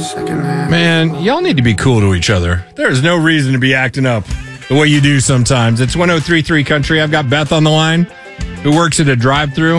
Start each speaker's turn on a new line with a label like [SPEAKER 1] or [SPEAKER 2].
[SPEAKER 1] Man, y'all need to be cool to each other. There's no reason to be acting up the way you do sometimes. It's 103.3 Country. I've got Beth on the line who works at a drive-thru.